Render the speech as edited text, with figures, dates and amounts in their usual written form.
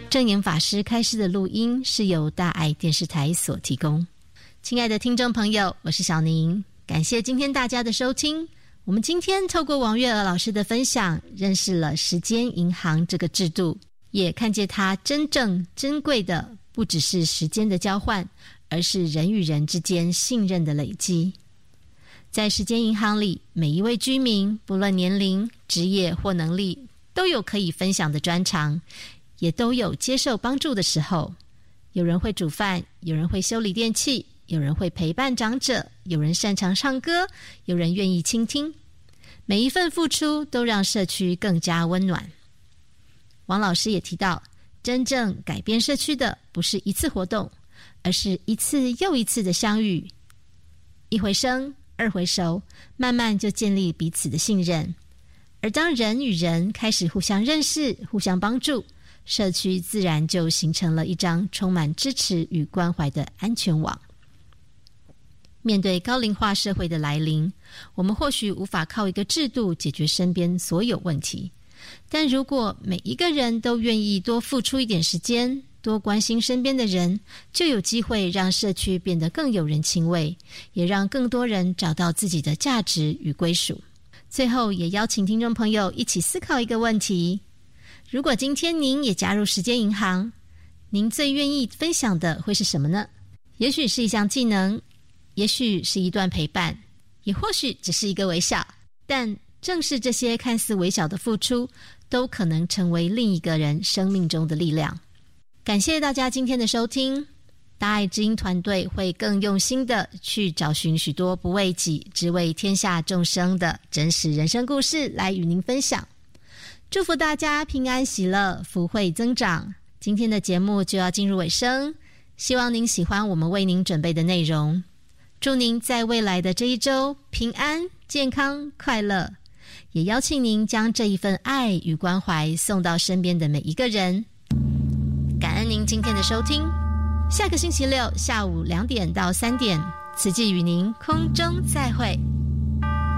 正言法师开示的录音是由大爱电视台所提供。亲爱的听众朋友，我是小宁，感谢今天大家的收听。我们今天透过王月娥老师的分享，认识了时间银行这个制度，也看见它真正珍贵的不只是时间的交换，而是人与人之间信任的累积。在时间银行里，每一位居民不论年龄、职业或能力，都有可以分享的专长，也都有接受帮助的时候。有人会煮饭，有人会修理电器，有人会陪伴长者，有人擅长唱歌，有人愿意倾听。每一份付出都让社区更加温暖。王老师也提到，真正改变社区的不是一次活动，而是一次又一次的相遇，一回生二回熟，慢慢就建立彼此的信任。而当人与人开始互相认识、互相帮助，社区自然就形成了一张充满支持与关怀的安全网。面对高龄化社会的来临，我们或许无法靠一个制度解决身边所有问题，但如果每一个人都愿意多付出一点时间，多关心身边的人，就有机会让社区变得更有人情味，也让更多人找到自己的价值与归属。最后也邀请听众朋友一起思考一个问题，如果今天您也加入时间银行，您最愿意分享的会是什么呢？也许是一项技能，也许是一段陪伴，也或许只是一个微笑，但正是这些看似微小的付出，都可能成为另一个人生命中的力量。感谢大家今天的收听，大爱知音团队会更用心的去找寻许多不为己，只为天下众生的真实人生故事来与您分享。祝福大家平安喜乐，福慧增长。今天的节目就要进入尾声，希望您喜欢我们为您准备的内容。祝您在未来的这一周平安、健康、快乐，也邀请您将这一份爱与关怀送到身边的每一个人。感恩您今天的收听，下个星期六下午2点到3点，慈济与您空中再会。